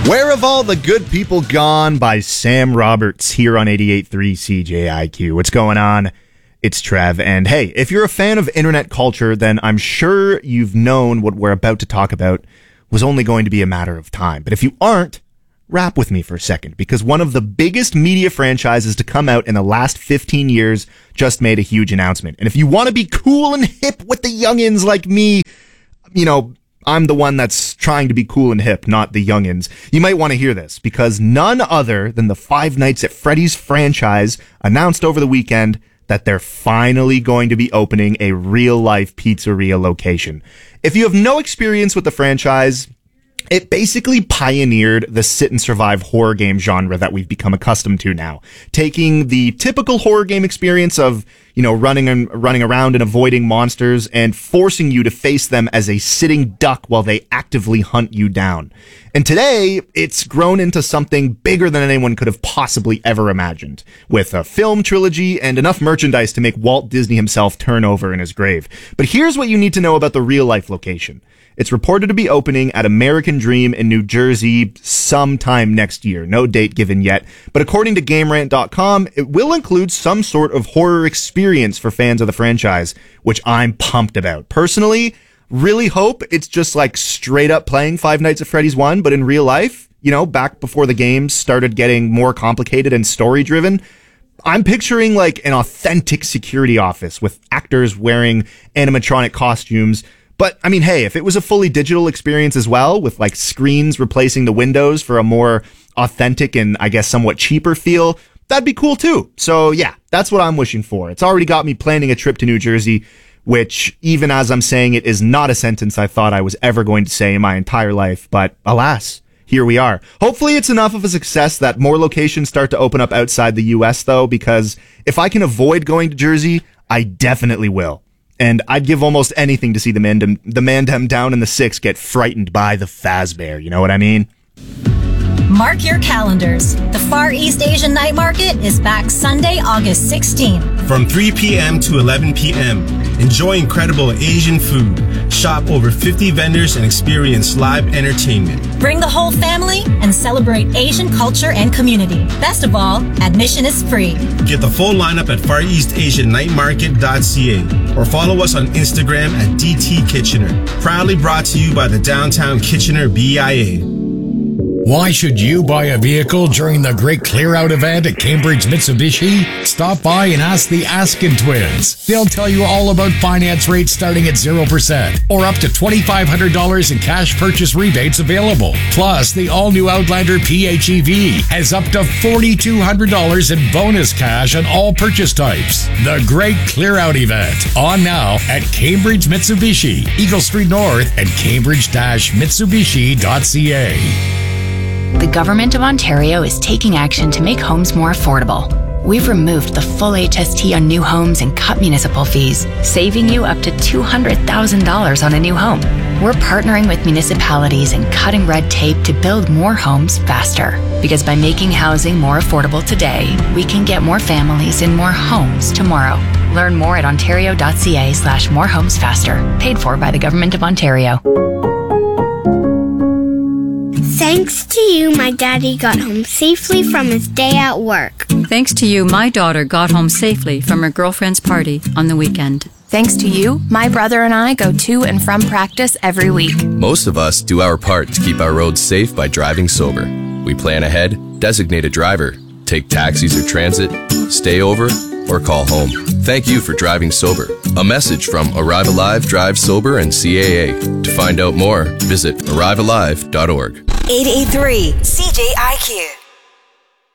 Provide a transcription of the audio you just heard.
Where Have All the Good People Gone by Sam Roberts here on 88.3 CJIQ. What's going on? It's Trev. And hey, if you're a fan of internet culture, then I'm sure you've known what we're about to talk about was only going to be a matter of time. But if you aren't, rap with me for a second, because one of the biggest media franchises to come out in the last 15 years just made a huge announcement. And if you want to be cool and hip with the youngins like me, you know, I'm the one that's trying to be cool and hip, not the youngins. You might want to hear this, because none other than the Five Nights at Freddy's franchise announced over the weekend that they're finally going to be opening a real-life pizzeria location. If you have no experience with the franchise, it basically pioneered the sit-and-survive horror game genre that we've become accustomed to now. Taking the typical horror game experience of, you know, running around and avoiding monsters and forcing you to face them as a sitting duck while they actively hunt you down. And today, it's grown into something bigger than anyone could have possibly ever imagined, with a film trilogy and enough merchandise to make Walt Disney himself turn over in his grave. But here's what you need to know about the real-life location. It's reported to be opening at American Dream in New Jersey sometime next year. No date given yet. But according to GameRant.com, it will include some sort of horror experience for fans of the franchise, which I'm pumped about. Personally, really hope it's just like straight up playing Five Nights at Freddy's 1, but in real life, you know, back before the games started getting more complicated and story-driven. I'm picturing like an authentic security office with actors wearing animatronic costumes. But, I mean, hey, if it was a fully digital experience as well, with like screens replacing the windows for a more authentic and I guess somewhat cheaper feel, that'd be cool too. So yeah, that's what I'm wishing for. It's already got me planning a trip to New Jersey, which even as I'm saying it is not a sentence I thought I was ever going to say in my entire life. But alas, here we are. Hopefully it's enough of a success that more locations start to open up outside the US though, because if I can avoid going to Jersey, I definitely will. And I'd give almost anything to see the Mandem down in the 6 get frightened by the Fazbear. You know what I mean? Mark your calendars. The Far East Asian Night Market is back Sunday, August 16th. From 3 p.m. to 11 p.m. Enjoy incredible Asian food. Shop over 50 vendors and experience live entertainment. Bring the whole family and celebrate Asian culture and community. Best of all, admission is free. Get the full lineup at FarEastAsianNightMarket.ca or follow us on Instagram at DT Kitchener. Proudly brought to you by the Downtown Kitchener BIA. Why should you buy a vehicle during the Great Clear Out event at Cambridge Mitsubishi? Stop by and ask the Askin twins. They'll tell you all about finance rates starting at 0% or up to $2,500 in cash purchase rebates available. Plus, the all-new Outlander PHEV has up to $4,200 in bonus cash on all purchase types. The Great Clear Out event, on now at Cambridge Mitsubishi, Eagle Street North and Cambridge-Mitsubishi.ca. The Government of Ontario is taking action to make homes more affordable. We've removed the full HST on new homes and cut municipal fees, saving you up to $200,000 on a new home. We're partnering with municipalities and cutting red tape to build more homes faster. Because by making housing more affordable today, we can get more families in more homes tomorrow. Learn more at ontario.ca/morehomesfaster. Paid for by the Government of Ontario. Thanks to you, my daddy got home safely from his day at work. Thanks to you, my daughter got home safely from her girlfriend's party on the weekend. Thanks to you, my brother and I go to and from practice every week. Most of us do our part to keep our roads safe by driving sober. We plan ahead, designate a driver, take taxis or transit, stay over, or call home. Thank you for driving sober. A message from Arrive Alive, Drive Sober, and CAA. To find out more, visit arrivealive.org. 88.3 CJIQ.